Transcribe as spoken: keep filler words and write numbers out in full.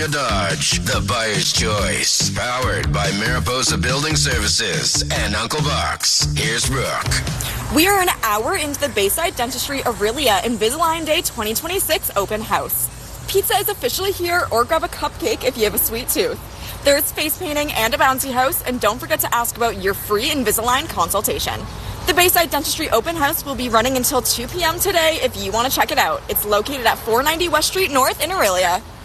Aurelia Dodge, the buyer's choice. Powered by Mariposa Building Services and Uncle Box. Here's Brooke. We are an hour into the Bayside Dentistry Aurelia Invisalign Day twenty twenty-six open house. Pizza is officially here, or grab a cupcake if you have a sweet tooth. There's face painting and a bouncy house, and don't forget to ask about your free Invisalign consultation. The Bayside Dentistry Open House will be running until two p.m. today if you want to check it out. It's located at four ninety West Street North in Aurelia.